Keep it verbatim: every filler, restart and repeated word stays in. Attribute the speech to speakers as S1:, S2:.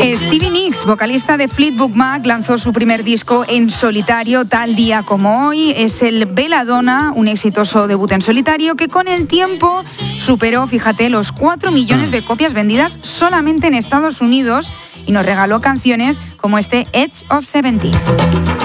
S1: Stevie Nicks, vocalista de Fleetwood Mac, lanzó su primer disco en solitario tal día como hoy. Es el Belladonna, un exitoso debut en solitario que con el tiempo superó, fíjate, los cuatro millones de copias vendidas solamente en Estados Unidos y nos regaló canciones como este Edge of Seventeen.